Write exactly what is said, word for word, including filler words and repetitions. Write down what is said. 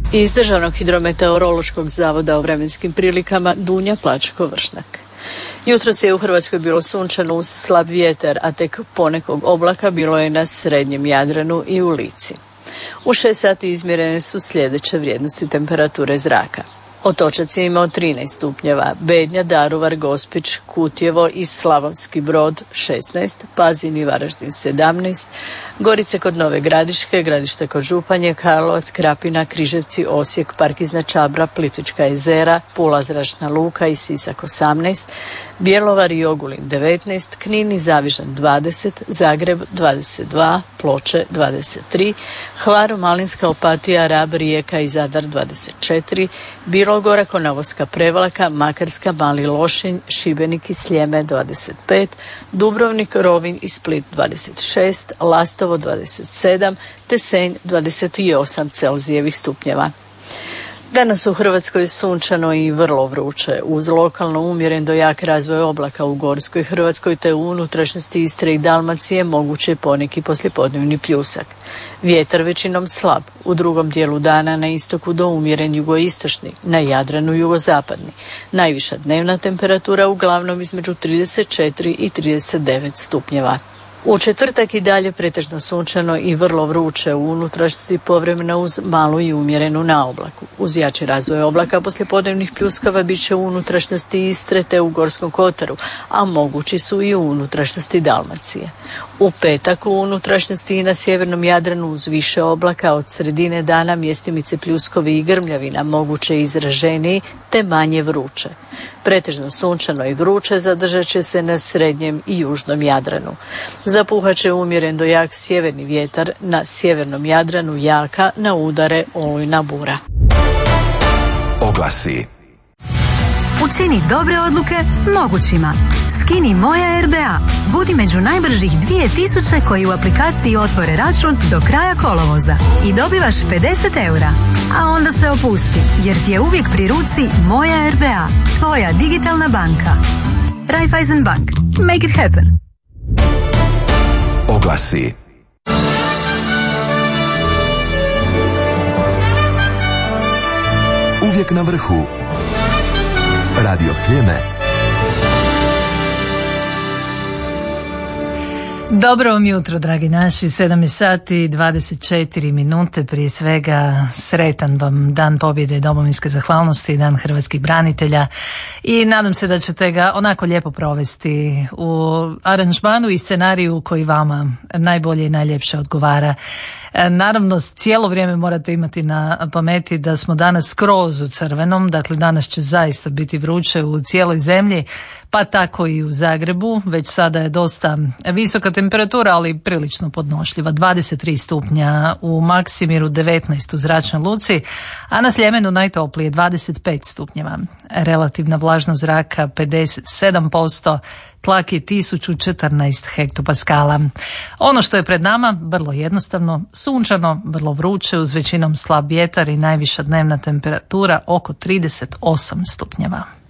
Iz Državnog hidrometeorološkog zavoda o vremenskim prilikama Dunja Plačko-Vršnak. Jutros je u Hrvatskoj bilo sunčano uz slab vjetar, a tek ponekog oblaka bilo je na srednjem Jadranu i u Lici. U šest sati izmjerene su sljedeće vrijednosti temperature zraka. Otočac je imao trinaest stupnjeva, Bednja, Daruvar, Gospić, Kutjevo i Slavonski Brod šesnaest, Pazin i Varaždin sedamnaest, Gorice kod Nove Gradiške, Gradište kod Županje, Karlovac, Krapina, Križevci, Osijek, Parkizna Čabra, Plitvička jezera, Pula zračna luka i Sisak osamnaest, Bjelovar i Ogulin devetnaest, Knin i Zavižan dvadeset, Zagreb dvadeset dva, Ploče dvadeset tri, Hvar, Malinska, Opatija, Rab, Rijeka i Zadar dvadeset četiri, Bilogora, Konavolska Prevlaka, Makarska, Mali Lošinj, Šibenik i Sljeme dvadeset pet, Dubrovnik, Rovinj i Split dvadeset šest, Lastovo dvadeset sedam te Senj dvadeset osam Celzijevih stupnjeva. Danas u Hrvatskoj je sunčano i vrlo vruće, uz lokalno umjeren do jak razvoj oblaka u Gorskoj Hrvatskoj te u unutrašnjosti Istre i Dalmacije moguće je poneki poslijepodnevni pljusak. Vjetar većinom slab, u drugom dijelu dana na istoku do umjeren jugoistočni, na Jadranu jugozapadni. Najviša dnevna temperatura uglavnom između trideset četiri i trideset devet stupnjeva. U četvrtak i dalje pretežno sunčano i vrlo vruće, u unutrašnjosti povremeno uz malu i umjerenu naoblaku. Uz jači razvoj oblaka poslijepodnevnih pljuskava bit će u unutrašnjosti Istre te u Gorskom kotaru, a mogući su i u unutrašnjosti Dalmacije. U petak u unutrašnjosti i na sjevernom Jadranu uz više oblaka od sredine dana mjestimice pljuskovi i grmljavina, moguće izraženiji te manje vruće. Pretežno sunčano i vruće zadržat će se na srednjem i južnom Jadranu. Zapuhat će umjeren do jak sjeverni vjetar, na sjevernom Jadranu jaka, na udare olujna bura. Oglasi. Učini dobre odluke mogućima. Skini Moja R B A. Budi među najbržih dvije tisuće koji u aplikaciji otvore račun do kraja kolovoza i dobivaš pedeset eura. A onda se opusti, jer ti je uvijek pri ruci Moja R B A. Tvoja digitalna banka. Raiffeisen Bank. Make it happen. Oglasi. Uvijek na vrhu. Radio Sljeme. Dobro vam jutro, dragi naši. sedam je sati i dvadeset četiri minute. Prije svega sretan vam Dan pobjede i domovinske zahvalnosti, Dan hrvatskih branitelja, i nadam se da ćete ga onako lijepo provesti u aranžmanu i scenariju koji vama najbolje i najljepše odgovara. Naravno, cijelo vrijeme morate imati na pameti da smo danas skroz u crvenom, dakle danas će zaista biti vruće u cijeloj zemlji, pa tako i u Zagrebu. Već sada je dosta visoka temperatura, ali prilično podnošljiva. dvadeset tri stupnja u Maksimiru, devetnaest u Zračnoj luci, a na Sljemenu najtoplije dvadeset pet stupnjeva. Relativna vlažnost zraka pedeset sedam posto, tlak je tisuću četrnaest hektopaskala. Ono što je pred nama, vrlo jednostavno, sunčano, vrlo vruće uz većinom slab vjetar i najviša dnevna temperatura oko trideset osam stupnjeva.